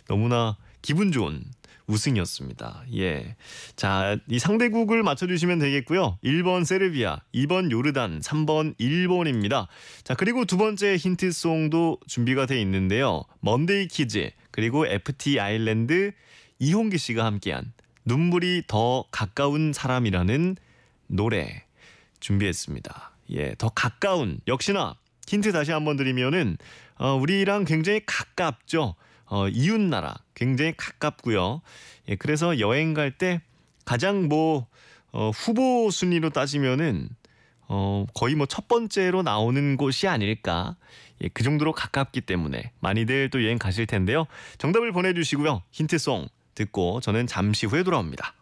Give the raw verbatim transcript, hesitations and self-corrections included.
너무나 기분 좋은 우승이었습니다. 예. 자, 이 상대국을 맞춰주시면 되겠고요. 일 번 세르비아, 이 번 요르단, 삼 번 일본입니다. 자, 그리고 두 번째 힌트송도 준비가 돼 있는데요. 먼데이 키즈, 그리고 에프티 아일랜드 이홍기 씨가 함께한 눈물이 더 가까운 사람이라는 노래 준비했습니다. 예, 더 가까운, 역시나 힌트 다시 한번 드리면은 어, 우리랑 굉장히 가깝죠. 어, 이웃나라 굉장히 가깝고요. 예, 그래서 여행 갈 때 가장 뭐 어, 후보 순위로 따지면은 어, 거의 뭐 첫 번째로 나오는 곳이 아닐까. 예, 그 정도로 가깝기 때문에 많이들 또 여행 가실 텐데요. 정답을 보내주시고요. 힌트송 듣고 저는 잠시 후에 돌아옵니다.